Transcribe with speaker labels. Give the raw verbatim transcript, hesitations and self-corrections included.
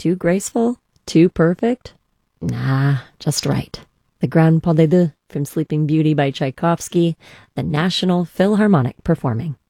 Speaker 1: Too graceful? Too perfect? Nah, just right. The Grand Pas de Deux from Sleeping Beauty by Tchaikovsky, the National Philharmonic performing.